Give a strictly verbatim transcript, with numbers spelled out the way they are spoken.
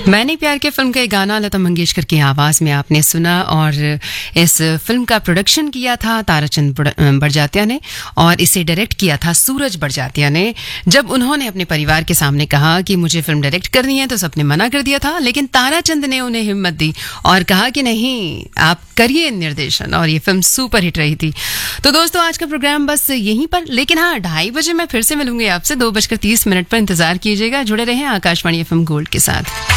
मैंने प्यार के फिल्म का एक गाना लता मंगेशकर की आवाज में आपने सुना और इस फिल्म का प्रोडक्शन किया था ताराचंद बड़जात्या ने और इसे डायरेक्ट किया था सूरज बड़जात्या ने। जब उन्होंने अपने परिवार के सामने कहा कि मुझे फिल्म डायरेक्ट करनी है तो सबने मना कर दिया था, लेकिन ताराचंद ने उन्हें हिम्मत दी और कहा कि नहीं, आप करिए निर्देशन, और ये फिल्म सुपर हिट रही थी। तो दोस्तों, आज का प्रोग्राम बस यहीं पर, लेकिन हाँ, ढाई बजे मैं फिर से मिलूंगी आपसे। दो बजकर तीस मिनट पर इंतजार कीजिएगा। जुड़े रहें आकाशवाणी एफएम गोल्ड के साथ।